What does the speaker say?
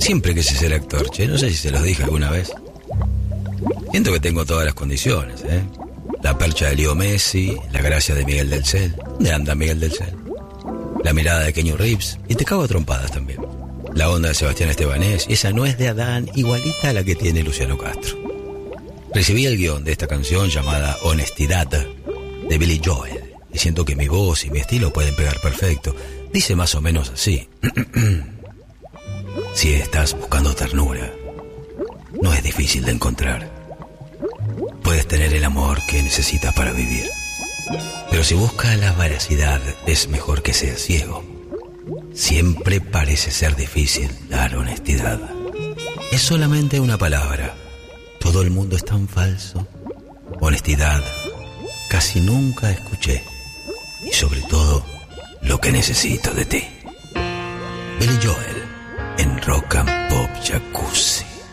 Siempre quise ser actor, che, no sé si se los dije alguna vez. Siento que tengo todas las condiciones, ¿eh? La percha de Leo Messi, la gracia de Miguel del Cel. ¿Dónde anda Miguel del Cel? La mirada de Keanu Reeves, y te cago a trompadas también. La onda de Sebastián Estebanés, y esa no es de Adán, igualita a la que tiene Luciano Castro. Recibí el guión de esta canción llamada Honestidad, de Billy Joel, y siento que mi voz y mi estilo pueden pegar perfecto. Dice más o menos así. Si estás buscando ternura, no es difícil de encontrar. Puedes tener el amor que necesitas para vivir. Pero si buscas la veracidad, es mejor que seas ciego. Siempre parece ser difícil dar honestidad. Es solamente una palabra. Todo el mundo es tan falso. Honestidad, casi nunca escuché. Y sobre todo, lo que necesito de ti. Billy Joel, en Rock and Pop Jacuzzi.